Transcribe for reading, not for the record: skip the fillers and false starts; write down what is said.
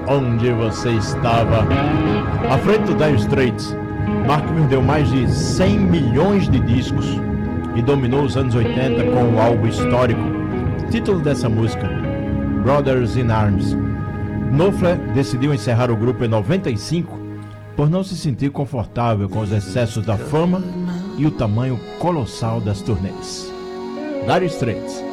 onde você estava. À frente do Dire Straits, Mark vendeu mais de 100 milhões de discos e dominou os anos 80 com o álbum histórico. Título dessa música, Brothers in Arms. Knopfler decidiu encerrar o grupo em 95 por não se sentir confortável com os excessos da fama e o tamanho colossal das turnês. Dire Straits.